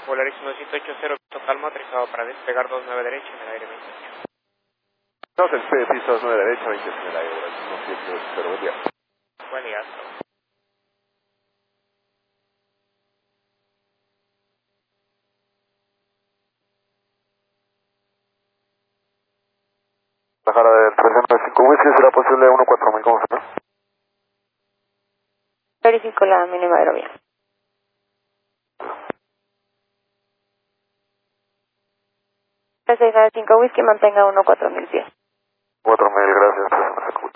Polaris 1780, total motorizado para despegar 29 derecha en el aire 28. No, despegue piso 29 derecha, 20 en el aire, 1780, buen día. Buen día, hasta luego. Bajara del 395 Whisky, ¿será posible 14000? ¿Cómo está? Verifico la mínima aerobía. 3695 Whisky, mantenga 14000 pies. 4000, gracias.